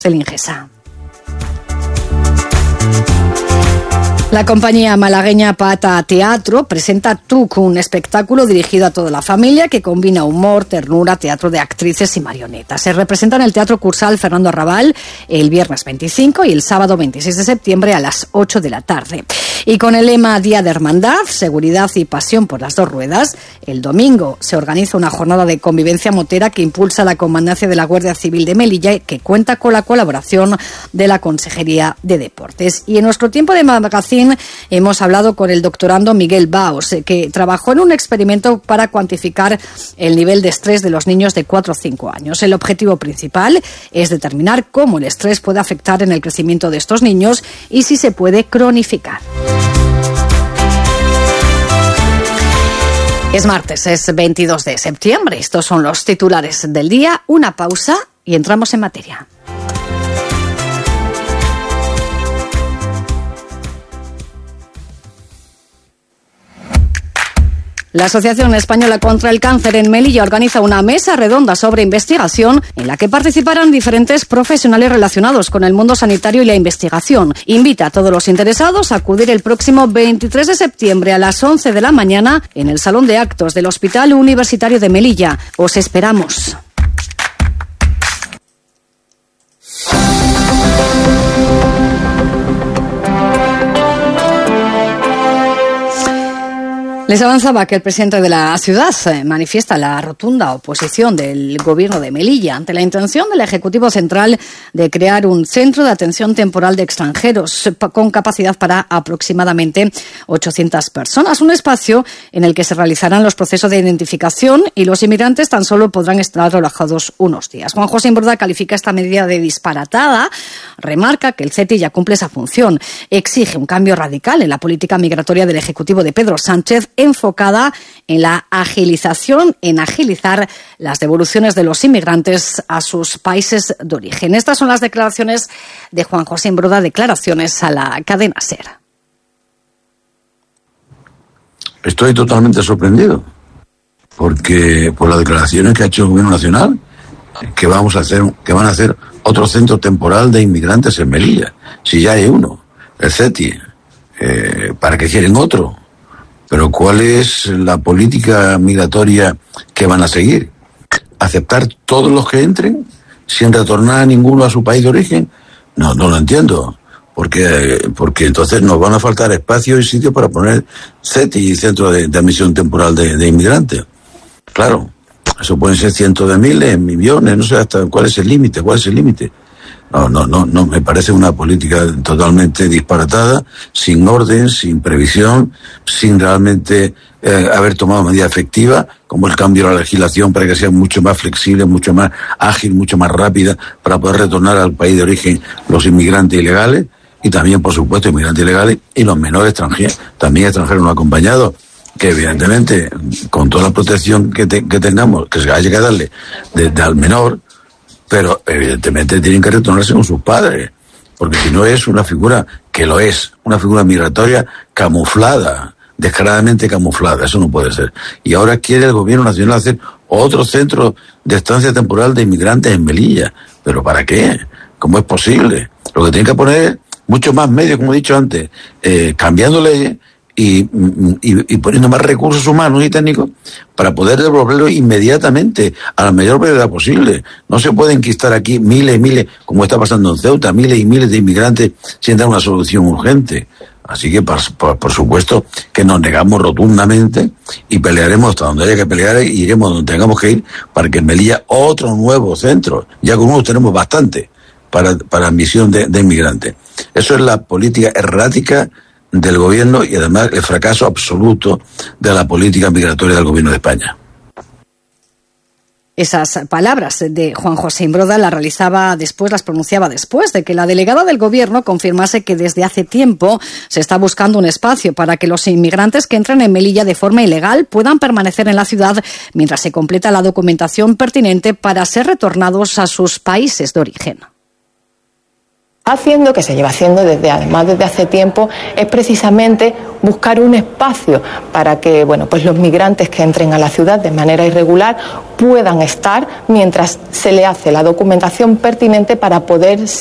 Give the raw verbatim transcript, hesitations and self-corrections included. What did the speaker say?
del Ingesa. La compañía malagueña Pata Teatro presenta Tuk, un espectáculo dirigido a toda la familia que combina humor, ternura, teatro de actrices y marionetas. Se representa en el Teatro Cursal Fernando Arrabal el viernes veinticinco y el sábado veintiséis de septiembre a las ocho de la tarde. Y con el lema Día de Hermandad, Seguridad y Pasión por las dos ruedas, el domingo se organiza una jornada de convivencia motera que impulsa la Comandancia de la Guardia Civil de Melilla y que cuenta con la colaboración de la Consejería de Deportes. Y en nuestro tiempo de magazine hemos hablado con el doctorando Miguel Baos, que trabajó en un experimento para cuantificar el nivel de estrés de los niños de cuatro o cinco años. El objetivo principal es determinar cómo el estrés puede afectar en el crecimiento de estos niños y si se puede cronificar. Es martes, es veintidós de septiembre. Estos son los titulares del día. Una pausa y entramos en materia. La Asociación Española contra el Cáncer en Melilla organiza una mesa redonda sobre investigación en la que participarán diferentes profesionales relacionados con el mundo sanitario y la investigación. Invita a todos los interesados a acudir el próximo veintitrés de septiembre a las once de la mañana en el Salón de Actos del Hospital Universitario de Melilla. Os esperamos. Les avanzaba que el presidente de la ciudad manifiesta la rotunda oposición del gobierno de Melilla ante la intención del Ejecutivo Central de crear un centro de atención temporal de extranjeros con capacidad para aproximadamente ochocientas personas, un espacio en el que se realizarán los procesos de identificación y los inmigrantes tan solo podrán estar alojados unos días. Juan José Imbroda califica esta medida de disparatada, remarca que el C E T I ya cumple esa función, exige un cambio radical en la política migratoria del Ejecutivo de Pedro Sánchez, enfocada en la agilización, en agilizar las devoluciones de los inmigrantes a sus países de origen. Estas son las declaraciones de Juan José Imbroda, declaraciones a la cadena SER. Estoy totalmente sorprendido, porque por las declaraciones que ha hecho el Gobierno Nacional, que vamos a hacer, que van a hacer otro centro temporal de inmigrantes en Melilla. Si ya hay uno, el C E T I, eh, ¿para qué quieren otro? Pero ¿cuál es la política migratoria que van a seguir? ¿Aceptar todos los que entren sin retornar a ninguno a su país de origen? No, no lo entiendo. Porque, porque entonces nos van a faltar espacios y sitios para poner C E T I y Centro de, de Admisión Temporal de, de Inmigrantes. Claro, eso pueden ser cientos de miles, millones, no sé hasta cuál es el límite, cuál es el límite. No, no, no, no, me parece una política totalmente disparatada, sin orden, sin previsión, sin realmente eh, haber tomado medidas efectivas, como el cambio de la legislación para que sea mucho más flexible, mucho más ágil, mucho más rápida, para poder retornar al país de origen los inmigrantes ilegales, y también, por supuesto, inmigrantes ilegales y los menores extranjeros, también extranjeros no acompañados, que evidentemente, con toda la protección que, te, que tengamos, que se haya que darle desde al menor, pero evidentemente tienen que retornarse con sus padres, porque si no es una figura, que lo es, una figura migratoria camuflada, descaradamente camuflada, eso no puede ser. Y ahora quiere el Gobierno Nacional hacer otro centro de estancia temporal de inmigrantes en Melilla. ¿Pero para qué? ¿Cómo es posible? Lo que tienen que poner es mucho más medios, como he dicho antes, eh, cambiando leyes, Y, y, y poniendo más recursos humanos y técnicos para poder devolverlo inmediatamente a la mayor brevedad posible. No se puede enquistar aquí miles y miles, como está pasando en Ceuta, miles y miles de inmigrantes sin dar una solución urgente. Así que, por, por, por supuesto, que nos negamos rotundamente y pelearemos hasta donde haya que pelear y iremos donde tengamos que ir para que en Melilla otro nuevo centro. Ya con unos tenemos bastante para, para admisión de, de inmigrantes. Eso es la política errática del gobierno y además el fracaso absoluto de la política migratoria del gobierno de España. Esas palabras de Juan José Imbroda las realizaba después, las pronunciaba después de que la delegada del gobierno confirmase que desde hace tiempo se está buscando un espacio para que los inmigrantes que entren en Melilla de forma ilegal puedan permanecer en la ciudad mientras se completa la documentación pertinente para ser retornados a sus países de origen. está haciendo, que se lleva haciendo desde además desde hace tiempo, es precisamente buscar un espacio para que, bueno, pues los migrantes que entren a la ciudad de manera irregular puedan estar mientras se le hace la documentación pertinente para poder